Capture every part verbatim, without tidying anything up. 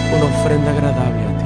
una ofrenda agradable a ti.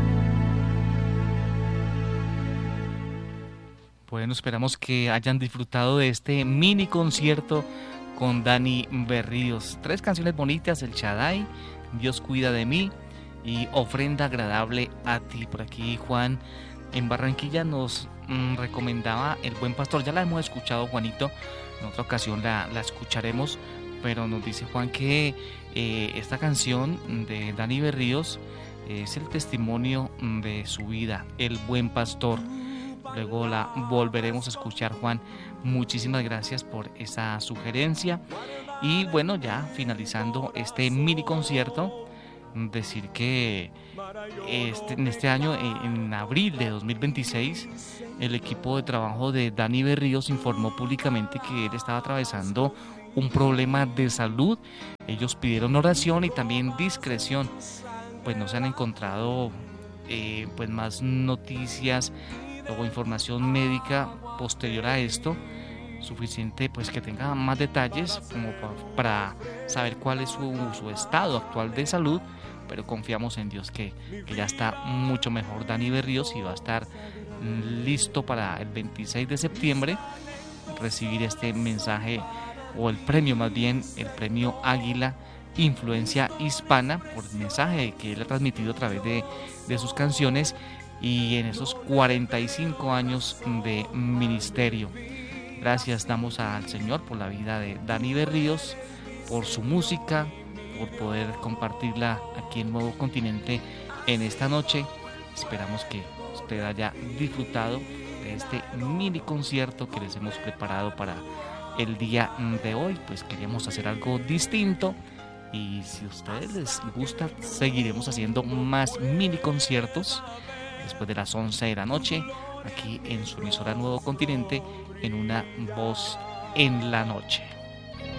Bueno, esperamos que hayan disfrutado de este mini concierto con Dani Berríos. Tres canciones bonitas: El Shaddai, Dios cuida de mí y Ofrenda agradable a ti. Por aquí Juan en Barranquilla nos mm, recomendaba El Buen Pastor. Ya la hemos escuchado, Juanito, en otra ocasión la, la escucharemos, pero nos dice Juan que eh, esta canción de Dani Berríos es el testimonio de su vida, El Buen Pastor. Luego la volveremos a escuchar, Juan. Muchísimas gracias por esa sugerencia. Y bueno, ya finalizando este mini concierto, decir que este, en este año, en abril de dos mil veintiséis, el equipo de trabajo de Dani Berríos informó públicamente que él estaba atravesando un problema de salud. Ellos pidieron oración y también discreción, pues no se han encontrado eh, pues más noticias o información médica posterior a esto suficiente, pues que tenga más detalles como para saber cuál es su, su estado actual de salud, pero confiamos en Dios que, que ya está mucho mejor Dani Berríos y va a estar listo para el veintiséis de septiembre recibir este mensaje, o el premio más bien, el premio Águila Influencia Hispana, por el mensaje que él ha transmitido a través de, de sus canciones y en esos cuarenta y cinco años de ministerio. Gracias damos al Señor por la vida de Dani Berríos, por su música, por poder compartirla aquí en Nuevo Continente en esta noche. Esperamos que usted haya disfrutado de este mini concierto que les hemos preparado para el día de hoy. Pues queríamos hacer algo distinto y si a ustedes les gusta, seguiremos haciendo más mini conciertos después de las once de la noche aquí en su emisora Nuevo Continente, en Una Voz en la Noche.